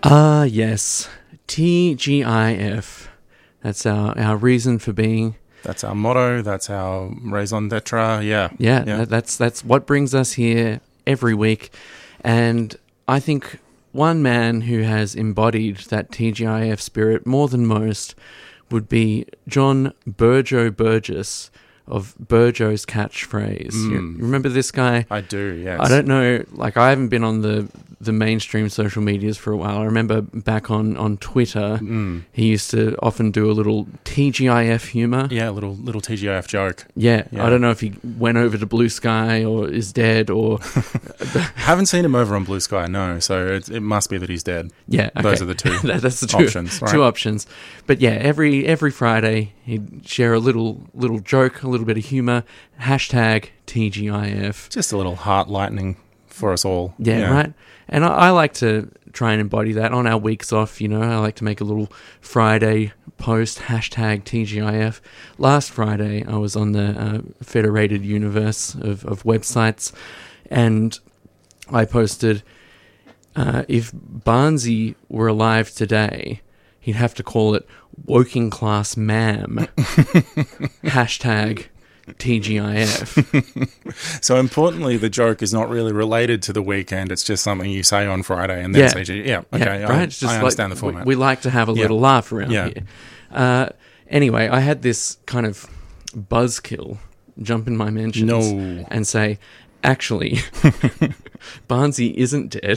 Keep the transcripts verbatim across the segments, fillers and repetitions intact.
Ah, yes. T G I F. That's our, our reason for being. That's our motto. That's our raison d'etre. Yeah. Yeah, yeah. That, that's that's what brings us here every week. And I think one man who has embodied that T G I F spirit more than most would be John Burjo Burgess of Burjo's Catchphrase. Mm. You remember this guy? I do, yes. I don't know, like I haven't been on the, the mainstream social medias for a while. I remember back on, on Twitter, Mm. he used to often do a little T G I F humour. Yeah, a little little T G I F joke. Yeah, Yeah. I don't know if he went over to Blue Sky or is dead or... Haven't seen him over on Blue Sky, no, so it, it must be that he's dead. Yeah, okay. Those are the two that, that's the two options, right? Two options. But yeah, every every Friday he'd share a little little joke, a little bit of humour, hashtag T G I F. Just a little heart lightening for us all. Yeah, right. And I, I like to try and embody that on our weeks off. You know, I like to make a little Friday post, hashtag T G I F. Last Friday, I was on the uh, Federated Universe of, of websites, and I posted, uh, if Barnsey were alive today, he'd have to call it Woking Class Ma'am. Hashtag T G I F. So importantly, the joke is not really related to the weekend. It's just something you say on Friday and then Yeah. say, yeah, okay, Yeah, I, right? It's just I understand like, the format. We, we like to have a Yeah. little laugh around Yeah. here. Uh, anyway, I had this kind of buzzkill jump in my mentions No. and say, actually, Barnsey isn't dead.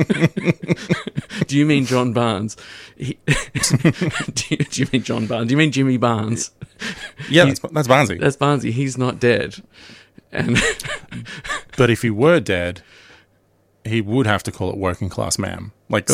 Do you mean John Barnes? He, do, you, do you mean John Barnes? Do you mean Jimmy Barnes? Yeah, He- that's, that's Barnsey. That's Barnsey. He's not dead. And But if he were dead, he would have to call it Working Class Ma'am. Like,